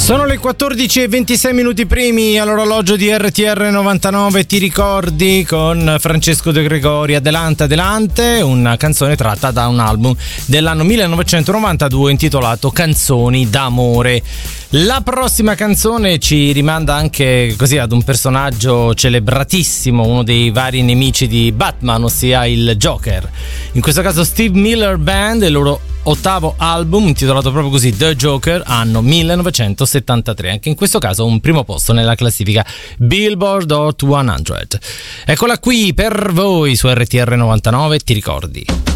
Sono le 14:26 primi all'orologio di RTR 99, ti ricordi, con Francesco De Gregori. Adelante, una canzone tratta da un album dell'anno 1992 intitolato Canzoni d'amore. La prossima canzone ci rimanda anche così ad un personaggio celebratissimo, uno dei vari nemici di Batman, ossia il Joker. In questo caso Steve Miller Band e il loro ottavo album intitolato proprio così, The Joker, anno 1973. Anche in questo caso un primo posto nella classifica Billboard Hot 100. Eccola qui per voi su RTR 99, ti ricordi.